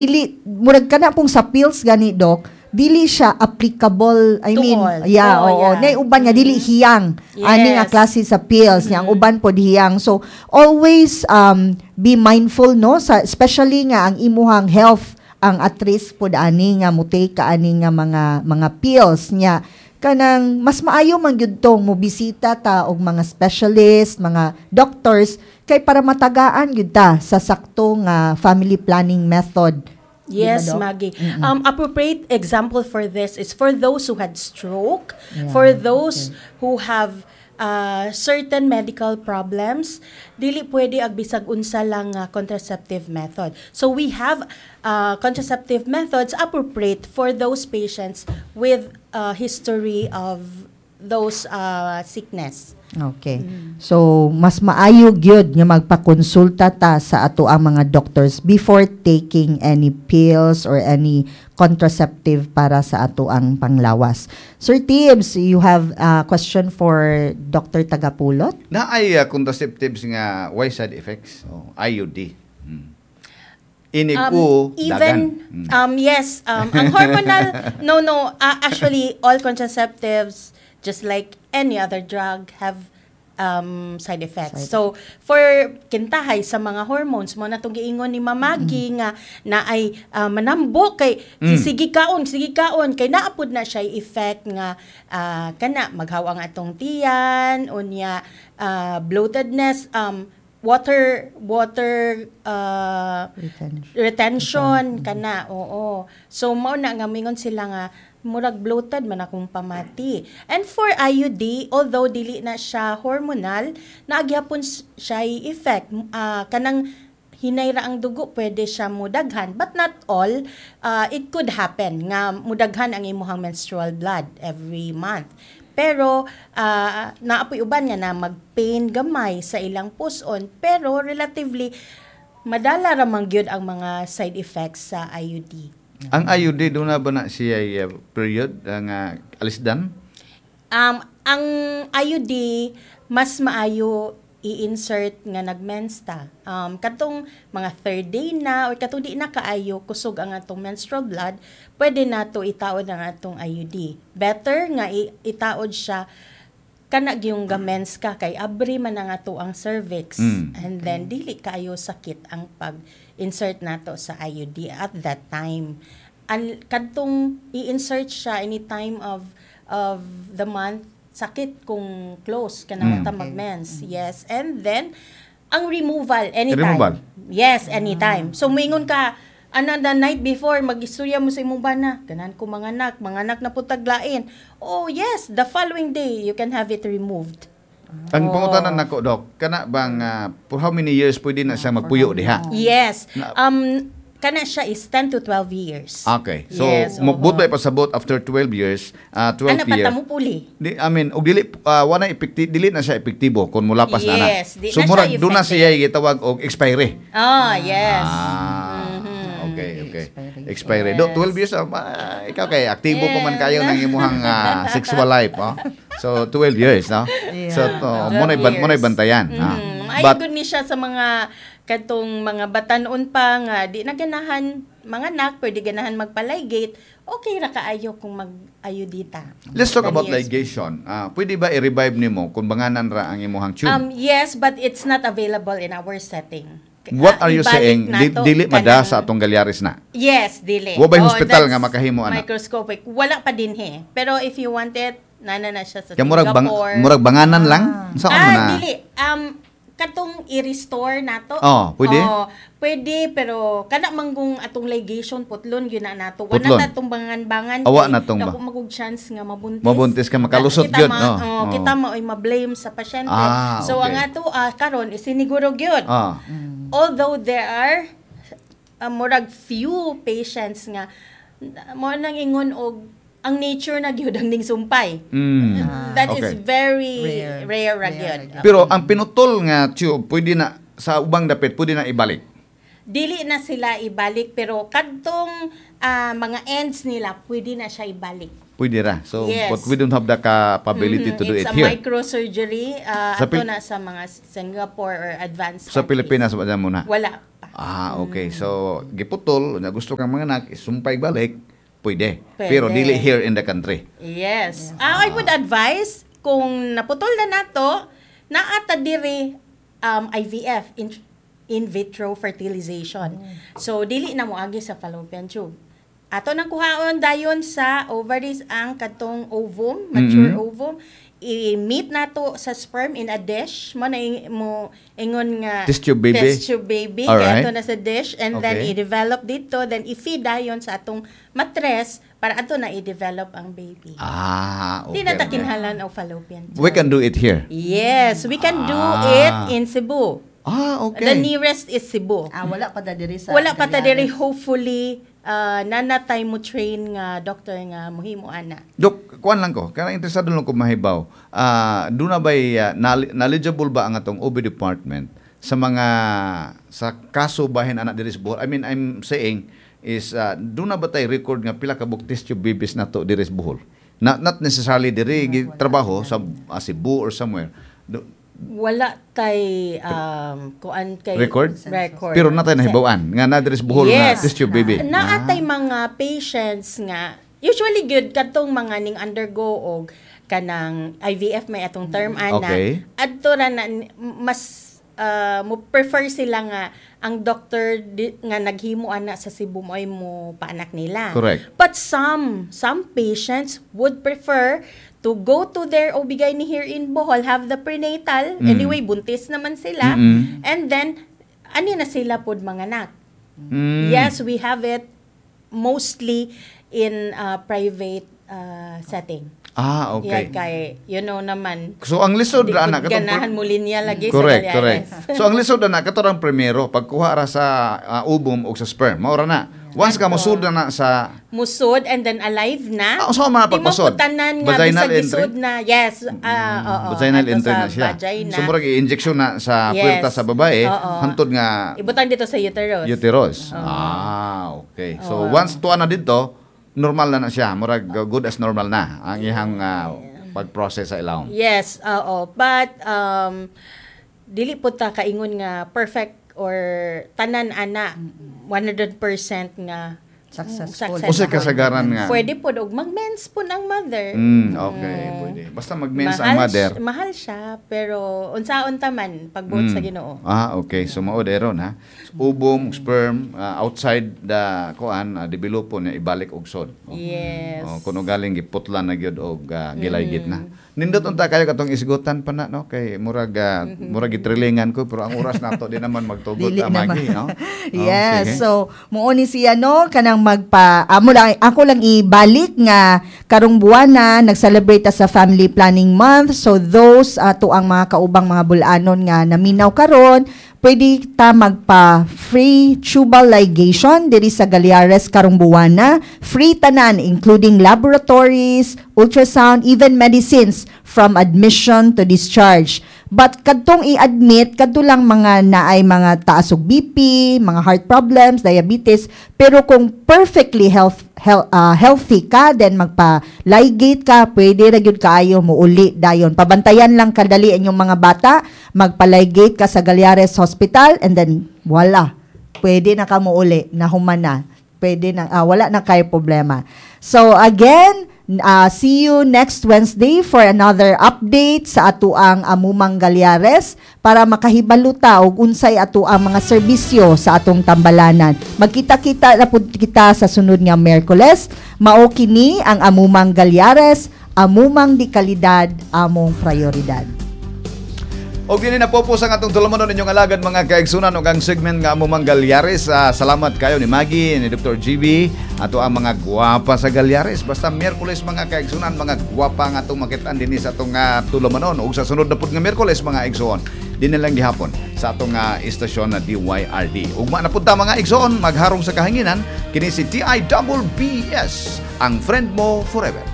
dili murag kana pong sa pills gani Doc, dili siya applicable, I To mean, all. yeah, Oh, oo. yeah. Nay uban nga dili hiyang ani nga Yes. klase sa pills, yang uban pod hiyang. So always be mindful no sa especially nga ang imuhang health ang at risk pod ani nga mutake ka ani nga mga pills niya. Kanang mas maayo man gyud tong mobisita ta og mga specialist, mga doctors kay para matagaan gyud ta sa sakto nga family planning method. Di ba, Yes, Doc? Maggie. Appropriate example for this is for those who had stroke, Yeah, for those who have certain medical problems, dili pwede ag bisag unsa lang contraceptive method. So we have contraceptive methods appropriate for those patients with history of those sickness. Okay. So, mas maayo gyud nga magpakonsulta ta sa ato ang mga doctors before taking any pills or any contraceptive para sa ato ang panglawas. Sir Tibbs, you have a question for Dr. Tagapulot? Na ay contraceptives nga why side effects? IUD. Inig ko dagan. Even yes, ang hormonal actually all contraceptives just like any other drug have side effects. So for kintahay sa mga hormones mo natong giingon ni Mamagi nga na ay manambo kay sige kaon kay naapod na siya effect nga kana maghawa ang atong tiyan unya bloatedness, water retention kana, oo. So mao na nga mingon sila nga murag bloated man akong pamati. And for IUD, although dili na siya hormonal, naagyapon siya effect. Kanang hinayra ang dugo, pwede siya mudaghan. But not all. It could happen nga mudaghan ang imuhang menstrual blood every month. Pero naapoy uban nga na mag-pain gamay sa ilang puson. Pero relatively, madala ramang gyud ang mga side effects sa IUD. Ang IUD doon na ba na siya period nga alisdan? Ang IUD mas maayo i-insert nga nagmensta. Katong mga third day na or katong di na kaayo kusog ang atong menstrual blood, pwede nato itaod ang atong IUD. Better nga itaod siya kana gyung gamens ka kay abri man ang ato ang cervix and then dili kaayo sakit ang pag-insert nato sa IUD at that time. Kadtong i-insert siya any time of the month, sakit kung close ka na mag-mens. Yes. And then ang removal anytime. Yes, anytime. So moingon ka the night before mag-istorya mo sa imong bana, ganan ko mga anak na putaglain. Oh yes, the following day you can have it removed. Ang pangutanan nako Doc, kana bang for how many years pwede na siya magpuyo diha? Yes. Kana siya is 10 to 12 years. Okay. So Yes, but pasabot after 12 years, 12 years. Ano pa puli? Og dili wala dili na siya epektibo kung mulapas na na. Yes, di So na murag siya doon na siya gitawag og expiry. Yes. Okay. Expiry. Yes. 12 years ikaw kay aktibo pa man kayo ng imuhang sexual life, So 12 years, no? So mo na bantayan. Ay good ni siya sa mga katong mga batanon pa nga di na ganahan mga anak pwede ganahan magpalaygate, okay ra kaayo kung mag-ayo dita. Let's talk about ligation. Pwede ba i-revive nimo kung banganan ra ang imuhang tube? Yes, but it's not available in our setting. What are you saying? Dili mada sa atong galyaris na? Yes, dili. Wa ba hospital nga makahimo ana? Microscopic. Wala pa din Pero if you want it, nana na siya sa Singapore. Murag banganan lang? Saan mo na? Dili. Katong i-restore nato. Pwede? Pwede, pero kana manggong atong ligation putlon gyud na nato. Putlon. Wala natong bangan-bangan. Awa natong ba? Ako magug chance nga mabuntis. Mabuntis ka makalusot gyud, no? Kita maoy ma-blame sa pasyente. So okay. ang ato karon isiniguro gyud. Although there are murag few patients nga mo nang ingon og ang nature na gyud ang ning sumpay. That is very rare gyud. Pero ang pinutol nga tube pwede na sa ubang dapit pwede na ibalik. Dili na sila ibalik pero kadtong mga ends nila pwede na siya ibalik. Pwede ra. So Yes. but we don't have the capability to do it It's a here. microsurgery Sa ato na sa mga Singapore or advanced Sa countries. Pilipinas ba muna? Wala pa. Okay. So giputol, nya gusto kang manganak, isumpay balik, pwede. Pwede. Pero dili here in the country. Yes. I would advise kung naputol na nato, naata diri IVF, in vitro fertilization. So dili na mo agi sa fallopian tube. Ato nang kuhaon dayon sa ovaries ang katong ovum, mature ovum. I-meet nato sa sperm in a dish mo ingon nga Test tube baby. kaya Alright. ato na sa dish and then Okay. i-develop dito, then i-feed dayon sa atong matres para ato na i-develop ang baby. Okay. Di na takinhalan ang fallopian tube. We can do it here. Yes, we can do it in Cebu. Okay. The nearest is Cebu. Wala pa ta diri sa Wala pa ta diri, Galiares. hopefully nanatay mo train nga doctor nga muhimo ana. Dok, kuan lang ko. Kaya interesado lang ko mahibaw. Doon na ba'y knowledgeable ba ang atong OB department sa mga sa kaso bahin anak diri sa Bohol? I mean, I'm saying is doon na ba tayo record nga pila ka book test tube babies na to diri sa Bohol? Not necessarily diri trabaho sa Cebu or somewhere. Wala tay kuan kay Record? record. Pero na tayo nahibawaan nga na diri sa Bohol nga Yes. test tube baby. Naatay mga patients nga usually good katong mga ning undergo og kanang IVF may atong term ana. Okay. Adto ra na mas mo prefer sila nga ang doctor nga naghimo ana sa Cebu mo ay mo paanak nila. Correct. But some patients would prefer to go to their OB-GYN here in Bohol, have the prenatal, anyway, buntis naman sila, and then, ani na sila pod manganak. Yes, we have it mostly in private setting. Okay. Yeah, kay, naman, So ang lisod di ra pod anak ganahan mo linya lagi correct, sa correct. Galiares. So ang lisod na katorang primero pagkuha ra sa ovum o sa sperm, mao ra na. Once ka musud na sa Musod and then alive na. so mga pagpasod. Di mo putanan nga Vaginal bisag entry? isod na. Yes. Oo. Vaginal Ato entry sa na siya. vagina. So murag i-injection na sa Yes. puwerta sa babae Oo. hantod nga Ibutang dito sa uterus. uterus. Okay. So once tuwa na dito, normal na siya. Murag good as normal na ang ihang pag-process sa ilawom. Yes, oo. But, dili po ta kaingon nga perfect or tanan ana 100% nga Successful. Usa kasagaran nga. Pwede po og mag-mens po ang mother. Okay, pwede. Basta mag-mens ang mother. Mahal siya, pero unsaon taman pagbuot sa Ginoo. Okay. So mao deron ha. Ubom, sperm outside the develop po na ibalik og sod. Yes. Kuno galing giputlan na gyud og gilaygit na. Nindot unta kayo katong isgutan pa na no kay murag gitrilingan ko pero ang oras nato di naman magtugot Dili amagi no. Yes, Sige. so muoni siya kanang ako lang ibalik nga karong buwan na nag-celebrate ta sa Family Planning Month. So those to ang mga kaubang mga bulanon nga naminaw karon, pwede ta magpa free tubal ligation diri sa Galiares karong buwan na. Free tanan including laboratories, ultrasound, even medicines from admission to discharge. But kadtong i-admit, kadto lang mga naay mga taas og BP, mga heart problems, diabetes, pero kung perfectly healthy ka, then magpa-ligate ka, pwede ra gyud kaayo mo uli dayon. Pabantayan lang kadali inyong mga bata, magpa-ligate ka sa Galiares Hospital, and then wala. Pwede na ka mo uli, nahuman na. Pwede na, wala na kayo problema. So again, see you next Wednesday for another update sa ato ang Amumang Galiares para makahibalo ta og unsay ato ang mga serbisyo sa atong tambalanan. Magkita-kita na pud kita sa sunod nga Miyerkules. Mao kini ang Amumang Galiares, amumang di kalidad, among prioridad. Og dinhi na popos ang atong tulumanon inyong alagad mga kaigsunan og ang segment nga Amumang Galiares. Salamat kayo ni Maggie, ni Dr. GB, ato ang mga gwapa sa Galiares. Basta Miyerkules mga kaigsunan, mga gwapa nga atong makitaan dinhi sa atong tulumanon og sa sunod na pud nga Miyerkules mga igsuon. Dinhi lang gihapon sa atong istasyon na DYRD. Ugma na pud ta mga igsuon, magharong sa kahanginan kini si TIWBS, ang friend mo forever.